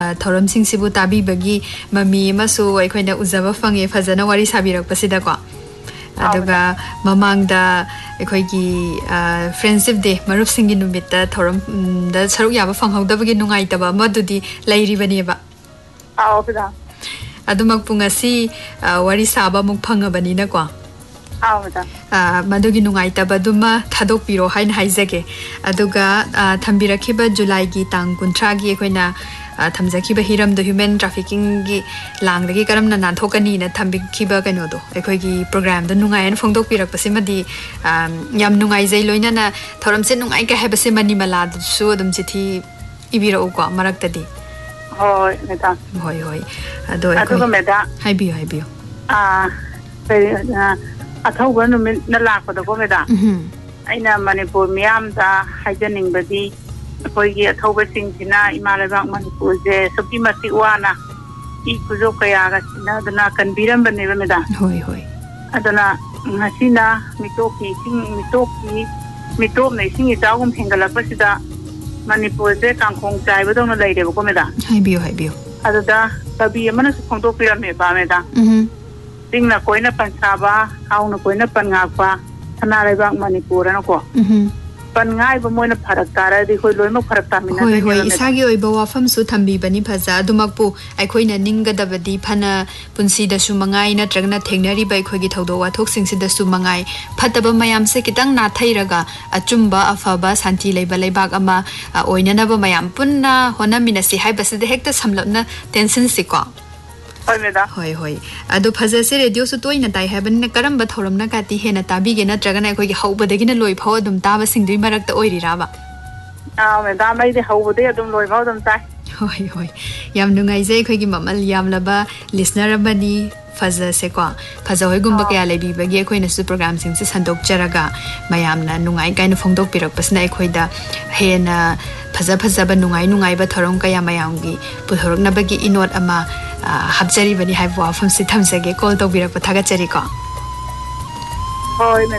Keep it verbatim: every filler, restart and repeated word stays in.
थौरम सिंह सिबु ताबी बगी ममी मसु अखोइना उजबा फंगे फजना वारी साबिरक पसिदा को अदुगा ममांगदा अखोइगी फ्रेंडशिप डे मरुप सिंगी नुमिता थौरम दा सरुक याबा फंगहौदबगी नुंगाइतबा मदुदी लैरिबनेबा आओ बिदा अदुमक पुंगसी वारी साबा मुक फंगबनिना को आओ बिदा मदुगी नुंगाइतबदुमा थादोकपिरो हाइन हाइजगे अदुगा थंबिरखिबा जुलाई गी तांग कुंथ्रागी अखोइना थमजखिबा हिरम द ह्यूमन ट्रैफिकिंग गी लांगदगी करमना नाथोकनी ना थंबिखिबा कनोदो अखोइगी प्रोग्राम द नुंगायन फोंदोकपिरकपसिमदि याम नुंगाइजै लोइनाना थौरमसे नुंगाइ का हेबसे मनिमला दुसु अदुम चिथि इबिरो को मरक्तदी होय मेदा होय होय अदो अदुगा मेदा हाइबियो हाइबियो आ पेरी अथौबा नुमित न लाकपदको मेदा अइना मणिपुर मियामदा हाइजनिंगबदी अखोइगी अथौबा सिंगसिना इमा लेबाक मणिपुर जे सुकी मति वाना इ कुजो कयागा सिना दना कनबिरमबनेबा मेदा होय होय अदना ngasiना मिटोकी सिंग मिटोकी मिटोम नै सिंग इचागुम हेंगलकपसिदा मणिपुर जे कांखोंग चाइबदोंना लैरेबको मेदा हाइबियो हाइबियो अदुदा तबी अमनसु फोंदोकपिरमेबा मेदा सिंगना कोइना पंसाबा हाउना कोइना पनगापा थना लेबाक मणिपुर नको पनगाइब मोइना फरक तारदि खोइ लोइमक फरक तामिना होय होय इसागी ओइबा वाफम सु थंबिबनी फजा अदुमकपु अखोइना निंगदबदि फना पुंसीदसु मंगाइ नत्रगना थेंगनरिबा अखोइगी थौदो वाथोक सिंगसिदसु मंगाइ फतबा मयाम से कितंग नाथैरगा अचुम्बा अफबा शांति लेबा लेबाक अमा ओइननबा मयाम पुन्ना होनमिनसि हाइबसदे हेक्ता समलपना टेंशन सिको होय मेदा होय होय अदो फजसे रेडियो सु तोइना ताइ हेबन करम थौरमना काति हेना ताबिगे नत्रगना अखोइगी हौबदगिना लोइ फाव अदुम ताबा सिंगदुइ मरक्ता ओइरिराबा आ मेदा मैदे हौबदे अदुम लोइ फाव अदुम ताइ होय होय याम नुंगाइजे अखोइगी ममल यामलबा लिसनर अमनी फजसे को फजा होइगुम्बा कया लेबिबगी अखोइनासु प्रोग्राम सिंगसे संदोकचरगा मयामना नुंगाइ काइना फोंदोकपिरकपसना अखोइदा हेना फजा फजाबा नुंगाइ नुंगाइबा थौरम कया मयामगी पुथोरकनबगी इनोट अमा हाबजरी बनी हाइबो वाफम से थमसगे कॉल तौबिरक थागचरी को होय